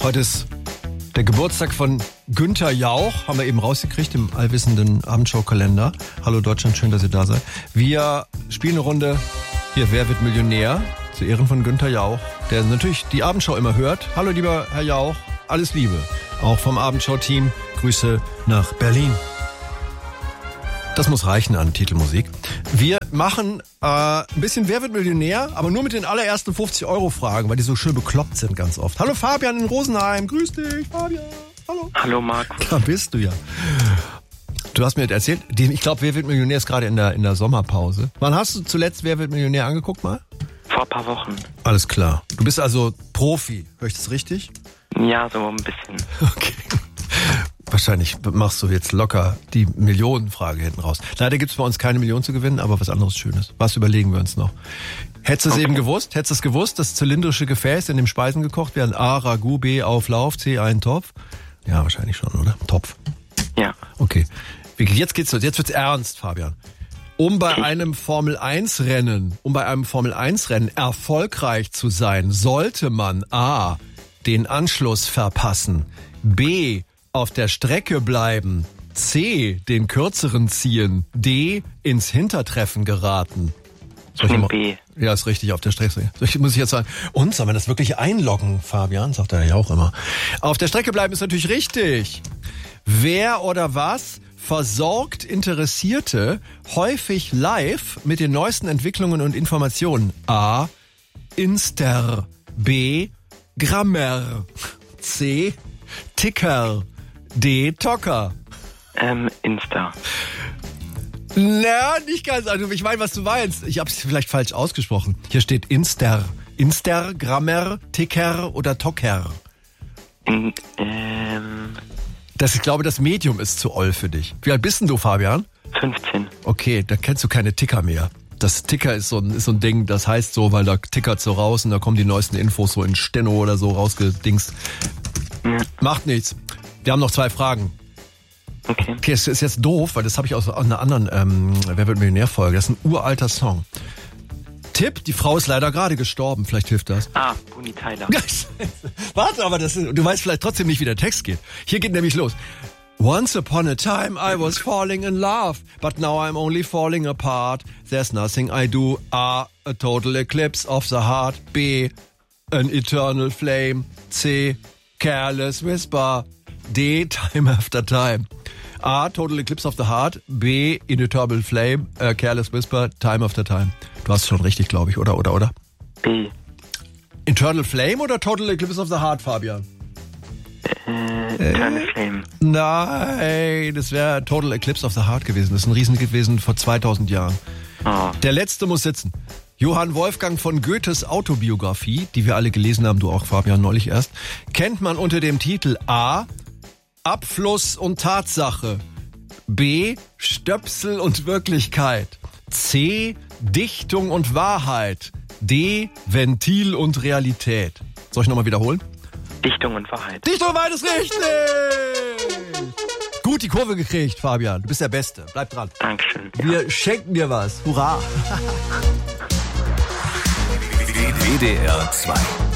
Heute ist der Geburtstag von Günther Jauch, haben wir eben rausgekriegt im allwissenden Abendshow-Kalender. Hallo Deutschland, schön, dass ihr da seid. Wir spielen eine Runde hier, Wer wird Millionär? Zu Ehren von Günther Jauch, der natürlich die Abendshow immer hört. Hallo lieber Herr Jauch, alles Liebe. Auch vom Abendshow-Team, Grüße nach Berlin. Das muss reichen an Titelmusik. Wir machen ein bisschen Wer wird Millionär, aber nur mit den allerersten 50-Euro-Fragen, weil die so schön bekloppt sind ganz oft. Hallo Fabian in Rosenheim, grüß dich Fabian. Hallo. Hallo Markus. Da bist du ja. Du hast mir erzählt, ich glaube Wer wird Millionär ist gerade in der Sommerpause. Wann hast du zuletzt Wer wird Millionär angeguckt mal? Vor ein paar Wochen. Alles klar. Du bist also Profi, höre ich das richtig? Ja, so ein bisschen. Okay. Wahrscheinlich machst du jetzt locker die Millionenfrage hinten raus. Leider gibt es bei uns keine Million zu gewinnen, aber was anderes Schönes. Was überlegen wir uns noch? Hättest du es eben gewusst? Hättest du es gewusst, das zylindrische Gefäß, in dem Speisen gekocht werden? A, Ragout, B, Auflauf, C, ein Topf? Ja, wahrscheinlich schon, oder? Topf. Ja. Okay. Jetzt wird's ernst, Fabian. Um bei einem Formel-1-Rennen erfolgreich zu sein, sollte man A, den Anschluss verpassen, B, auf der Strecke bleiben, C, den kürzeren ziehen, D, ins Hintertreffen geraten. B. Ja, ist richtig, auf der Strecke. Muss ich jetzt sagen. Und soll man das wirklich einloggen, Fabian? Sagt er ja auch immer. Auf der Strecke bleiben ist natürlich richtig. Wer oder was versorgt Interessierte häufig live mit den neuesten Entwicklungen und Informationen? A, Inster, B, Grammer, C, Ticker, D, Tocker. Insta. Na, nicht ganz. Also ich meine, was du meinst. Ich habe es vielleicht falsch ausgesprochen. Hier steht Inster. Inster, Grammer, Ticker oder Tocker. Ich glaube, das Medium ist zu oll für dich. Wie alt bist denn du, Fabian? 15. Okay, da kennst du keine Ticker mehr. Das Ticker ist so ein Ding, das heißt so, weil da tickert so raus und da kommen die neuesten Infos so in Steno oder so rausgedingst. Ja. Macht nichts. Wir haben noch 2 Fragen. Okay, es ist jetzt doof, weil das habe ich aus einer anderen Wer wird Millionär-Folge. Das ist ein uralter Song. Tipp, die Frau ist leider gerade gestorben. Vielleicht hilft das. Bonnie Tyler. Warte, aber du weißt vielleicht trotzdem nicht, wie der Text geht. Hier geht nämlich los. Once upon a time I was falling in love, but now I'm only falling apart. There's nothing I do. A total eclipse of the heart. B, an eternal flame. C, careless whisper. D, time after time. A, total eclipse of the heart. B, inevitable flame. Careless whisper, time after time. Du hast es schon richtig, glaube ich, oder? B. Eternal flame oder total eclipse of the heart, Fabian? Eternal flame. Nein, das wäre total eclipse of the heart gewesen. Das ist ein Riesen gewesen vor 2000 Jahren. Oh. Der letzte muss sitzen. Johann Wolfgang von Goethes Autobiografie, die wir alle gelesen haben, du auch, Fabian, neulich erst, kennt man unter dem Titel A, Abfluss und Tatsache, B, Stöpsel und Wirklichkeit, C, Dichtung und Wahrheit, D, Ventil und Realität. Soll ich nochmal wiederholen? Dichtung und Wahrheit. Dichtung und Wahrheit ist richtig! Gut die Kurve gekriegt, Fabian. Du bist der Beste. Bleib dran. Dankeschön. Wir schenken dir was. Hurra! WDR 2